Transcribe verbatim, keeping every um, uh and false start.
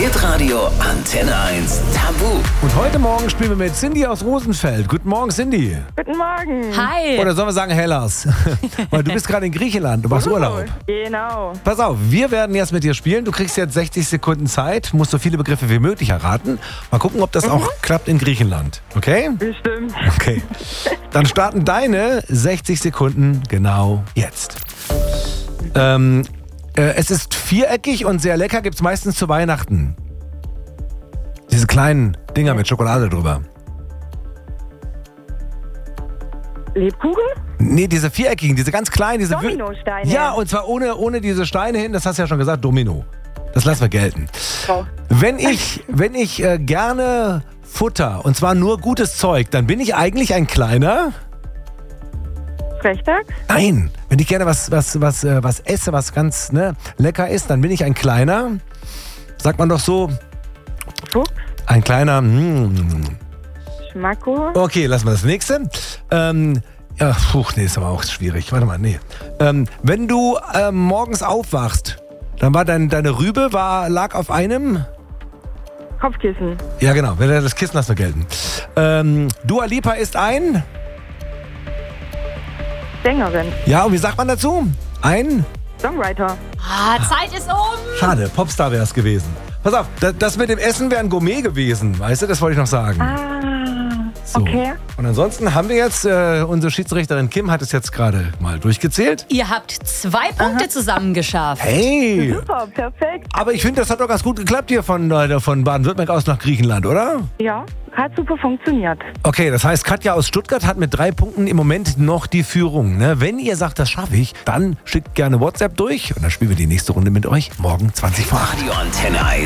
Hitradio Antenne eins Tabu. Und heute Morgen spielen wir mit Cindy aus Rosenfeld. Guten Morgen, Cindy. Guten Morgen. Hi. Oder sollen wir sagen Hellas? Weil du bist gerade in Griechenland, du machst Urlaub. Genau. Pass auf, wir werden jetzt mit dir spielen. Du kriegst jetzt sechzig Sekunden Zeit, musst so viele Begriffe wie möglich erraten. Mal gucken, ob das auch klappt in Griechenland. Okay? Bestimmt. Okay. Dann starten deine sechzig Sekunden genau jetzt. Ähm, äh, es ist viereckig und sehr lecker, gibt's meistens zu Weihnachten. Diese kleinen Dinger mit Schokolade drüber. Lebkuchen? Nee, diese viereckigen, diese ganz kleinen. Diese wü- Dominosteine. Ja, und zwar ohne, ohne diese Steine hin, das hast du ja schon gesagt, Domino. Das lassen wir gelten. Oh. Wenn ich, wenn ich äh, gerne Futter, und zwar nur gutes Zeug, dann bin ich eigentlich ein kleiner... Frechdachs? Nein, wenn ich gerne was, was, was, äh, was esse, was ganz ne, lecker ist, dann bin ich ein kleiner, sagt man doch so, Fuchs? ein kleiner, mm. Schmacko? Okay, lassen wir das nächste. Ähm, ja, puh, nee, ist aber auch schwierig. Warte mal, nee. Ähm, wenn du ähm, morgens aufwachst, dann war dein, deine Rübe, war, lag auf einem... Kopfkissen? Ja, genau, das Kissen lassen wir gelten. Ähm, Dua Lipa ist ein... Sängerin? Ja, und wie sagt man dazu? Ein... Songwriter? Ah, Zeit ist um. Schade, Popstar wäre es gewesen. Pass auf, das, das mit dem Essen wäre ein Gourmet gewesen, weißt du, das wollte ich noch sagen. Ah, So. okay. Und ansonsten haben wir jetzt, äh, unsere Schiedsrichterin Kim hat es jetzt gerade mal durchgezählt. Ihr habt zwei Punkte zusammen geschafft. Hey! Super, perfekt. Aber ich finde, das hat doch ganz gut geklappt hier von, äh, von Baden-Württemberg aus nach Griechenland, oder? Ja, hat super funktioniert. Okay, das heißt, Katja aus Stuttgart hat mit drei Punkten im Moment noch die Führung. Ne? Wenn ihr sagt, das schaffe ich, dann schickt gerne WhatsApp durch und dann spielen wir die nächste Runde mit euch morgen zwanzig vor acht. Radio Antenne eins.